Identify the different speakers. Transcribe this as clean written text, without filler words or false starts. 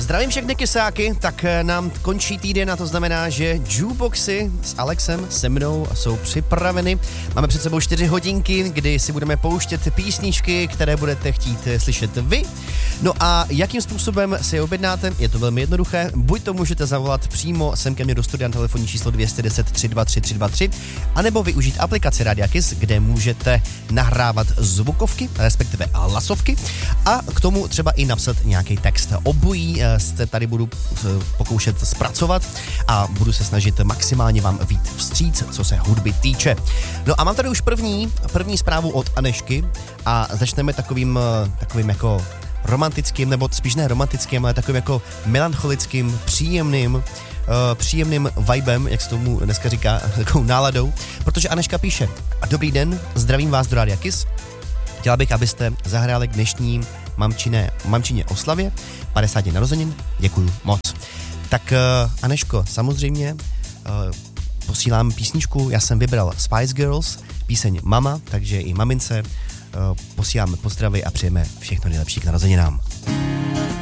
Speaker 1: Zdravím všechny kysáky, tak nám končí týden a to znamená, že jukeboxy s Alexem, se mnou jsou připraveny. Máme před sebou 4 hodinky, kdy si budeme pouštět písničky, které budete chtít slyšet vy. No a jakým způsobem si je objednáte? Je to velmi jednoduché. Buď to můžete zavolat přímo sem ke mně do studia na telefonní číslo 210 323 323, anebo využít aplikaci Rádia Kiss, kde můžete nahrávat zvukovky, respektive hlasovky a k tomu třeba i napsat nějaký text. Obojí se tady budu pokoušet zpracovat a budu se snažit maximálně vám vyjít vstříc, co se hudby týče. No a mám tady už první zprávu od Anešky a začneme takovým jako romantickým, nebo spíš ne romantickým, ale takovým jako melancholickým, příjemným vibem, jak se tomu dneska říká, takovou náladou, protože Aneška píše: Dobrý den, zdravím vás do Rádia Kiss. Chtěla bych, abyste zahráli k dnešní mamčině oslavě 50 narozenin. Děkuju moc. Tak Aneško, samozřejmě posílám písničku, já jsem vybral Spice Girls, píseň Mama, takže i mamince posíláme pozdravy a přejeme všechno nejlepší k narozeninám.